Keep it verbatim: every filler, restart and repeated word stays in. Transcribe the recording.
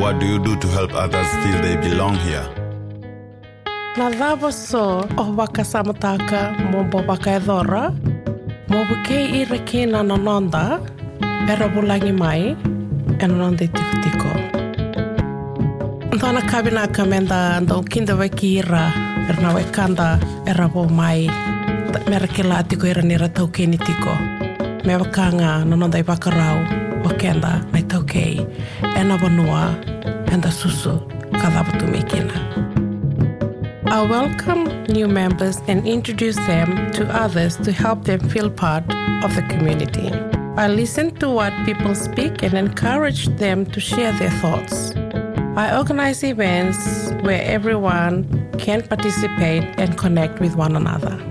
what do you do to help others feel they belong here? Na dhabo so o waka samataka mo bo waka edhora, mo buke i rekina nanonda, era bulangi mai, e nanonda i tiko tiko. Ndona kabina kamenda ndo kinda waki ira, erna wekanda era bo mai, mera ke la tiko ira nira tauke ni tiko. Me wakanga nanonda i wakarau, wakenda mai tauke, ena wanua, enda susu, kadhabatu mekina. I welcome new members and introduce them to others to help them feel part of the community. I listen to what people speak and encourage them to share their thoughts. I organize events where everyone can participate and connect with one another.